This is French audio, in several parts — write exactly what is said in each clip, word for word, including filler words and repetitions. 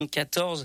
quatorze,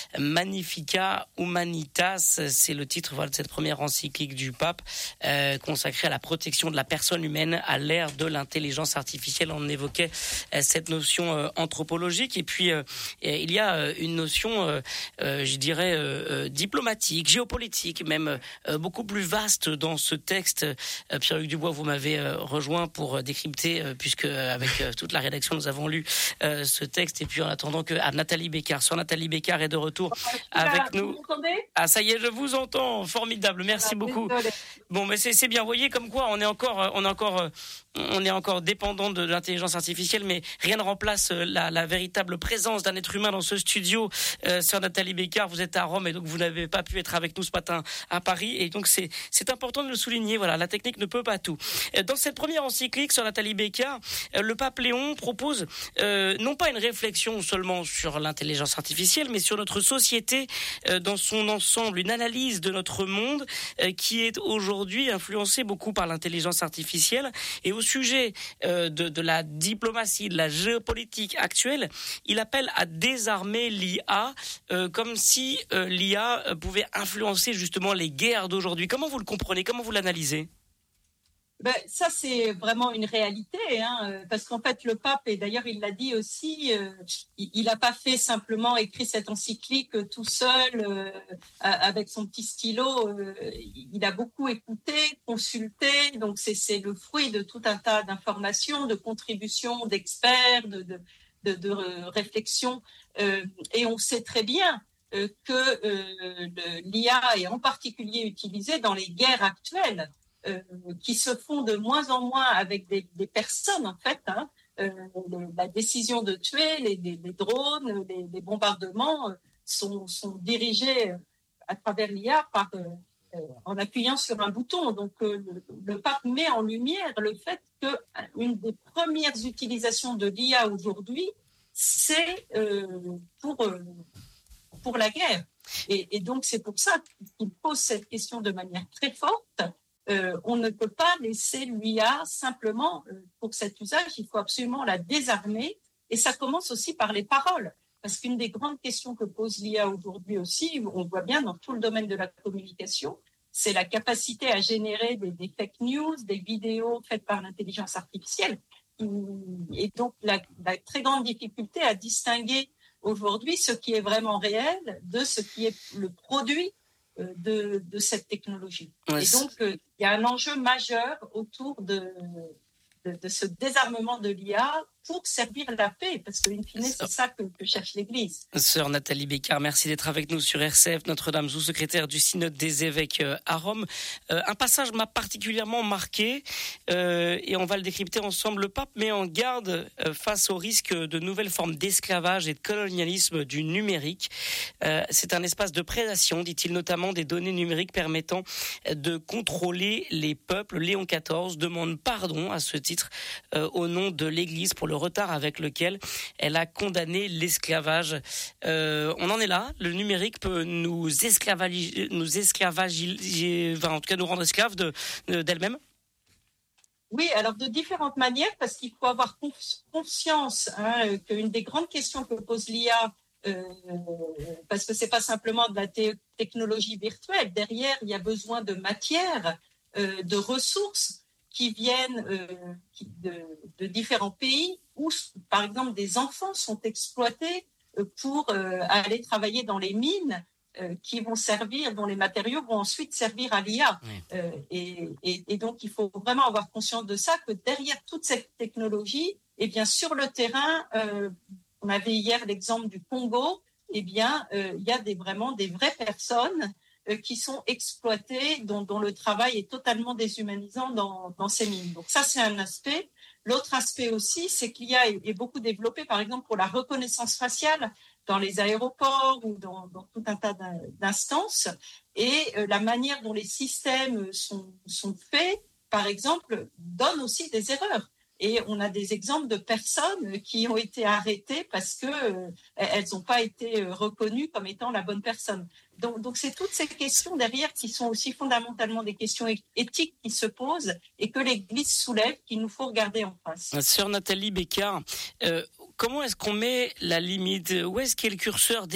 Magnificat Humanitas, c'est le titre voilà, de cette première encyclique du pape euh, consacrée à la protection de la personne humaine à l'ère de l'intelligence artificielle. On évoquait euh, cette notion euh, anthropologique et puis euh, il y a euh, une notion, euh, euh, je dirais, euh, diplomatique, géopolitique, même euh, beaucoup plus vaste dans ce texte. Euh, Pierre-Luc Dubois, vous m'avez euh, rejoint pour décrypter, euh, puisque euh, avec euh, toute la rédaction, nous avons lu euh, ce texte. Et puis en attendant que à Nathalie Bécard, sur Nathalie Bécard est de retour avec nous. Vous m'entendez ? Ah ça y est, je vous entends, formidable, merci ah, beaucoup. Désolé. Bon, mais c'est, c'est bien, vous voyez comme quoi on est encore, on est encore, on est encore dépendant de l'intelligence artificielle, mais rien ne remplace la, la véritable présence d'un être humain dans ce studio. Euh, sœur Nathalie Bécard, vous êtes à Rome et donc vous n'avez pas pu être avec nous ce matin à Paris, et donc c'est, c'est important de le souligner. Voilà, la technique ne peut pas tout. Dans cette première encyclique sur Nathalie Bécard, le pape Léon propose euh, non pas une réflexion seulement sur l'intelligence artificielle, mais sur notre société euh, dans son ensemble, une analyse de notre monde euh, qui est aujourd'hui influencé beaucoup par l'intelligence artificielle. Et au sujet euh, de, de la diplomatie, de la géopolitique actuelle, il appelle à désarmer l'I A euh, comme si euh, l'I A pouvait influencer justement les guerres d'aujourd'hui. Comment vous le comprenez ? Comment vous l'analysez ? Ben, ça, c'est vraiment une réalité, hein, parce qu'en fait, le pape, et d'ailleurs, il l'a dit aussi, euh, il n'a pas fait simplement écrire cette encyclique tout seul, euh, avec son petit stylo. Euh, il a beaucoup écouté, consulté, donc c'est, c'est le fruit de tout un tas d'informations, de contributions d'experts, de, de, de, de réflexions. Euh, et on sait très bien euh, que euh, le, l'I A est en particulier utilisée dans les guerres actuelles. Euh, qui se font de moins en moins avec des, des personnes, en fait. Hein. Euh, les, la décision de tuer, les, les, les drones, les, les bombardements euh, sont, sont dirigés euh, à travers l'I A par, euh, euh, en appuyant sur un bouton. Donc, euh, le, le pape met en lumière le fait qu'une des premières utilisations de l'I A aujourd'hui, c'est euh, pour, euh, pour la guerre. Et, et donc, c'est pour ça qu'il pose cette question de manière très forte. Euh, on ne peut pas laisser l'I A simplement euh, pour cet usage, il faut absolument la désarmer, et ça commence aussi par les paroles, parce qu'une des grandes questions que pose l'I A aujourd'hui aussi, on voit bien dans tout le domaine de la communication, c'est la capacité à générer des, des fake news, des vidéos faites par l'intelligence artificielle, et donc la, la très grande difficulté à distinguer aujourd'hui ce qui est vraiment réel de ce qui est le produit De, de cette technologie. Ouais, et donc, euh, il y a un enjeu majeur autour de, de, de ce désarmement de l'I A pour servir la paix, parce qu'in fine, c'est ça que, que cherche l'Église. Sœur Nathalie Bécard, merci d'être avec nous sur R C F Notre-Dame, sous-secrétaire du Synode des évêques à Rome. Euh, un passage m'a particulièrement marqué, euh, et on va le décrypter ensemble. Le pape met en garde euh, face au risque de nouvelles formes d'esclavage et de colonialisme du numérique. Euh, c'est un espace de prédation, dit-il, notamment des données numériques permettant de contrôler les peuples. Léon quatorze demande pardon à ce titre euh, au nom de l'Église pour le retard avec lequel elle a condamné l'esclavage. Euh, on en est là. Le numérique peut nous esclavager, nous esclavager, enfin, en tout cas nous rendre esclaves de, de, d'elle-même. Oui, alors de différentes manières, parce qu'il faut avoir conscience hein, qu'une des grandes questions que pose l'I A, euh, parce que c'est pas simplement de la te- technologie virtuelle, derrière il y a besoin de matière, euh, de ressources qui viennent euh, qui, de, de différents pays où, par exemple, des enfants sont exploités pour euh, aller travailler dans les mines euh, qui vont servir, dont les matériaux vont ensuite servir à l'I A. Oui. Euh, et, et, et donc, il faut vraiment avoir conscience de ça, que derrière toute cette technologie, eh bien, sur le terrain, euh, on avait hier l'exemple du Congo, eh bien, euh, il y a des, vraiment des vraies personnes qui sont exploités, dont, dont le travail est totalement déshumanisant dans, dans ces mines. Donc ça, c'est un aspect. L'autre aspect aussi, c'est que l'I A est, est beaucoup développée, par exemple, pour la reconnaissance faciale dans les aéroports ou dans, dans tout un tas d'instances. Et euh, la manière dont les systèmes sont, sont faits, par exemple, donne aussi des erreurs. Et on a des exemples de personnes qui ont été arrêtées parce que euh, elles n'ont pas été reconnues comme étant la bonne personne. Donc, donc, c'est toutes ces questions derrière qui sont aussi fondamentalement des questions éthiques qui se posent et que l'Église soulève, qu'il nous faut regarder en face. Sœur Nathalie Bécard, euh, comment est-ce qu'on met la limite? Où est-ce qu'est le curseur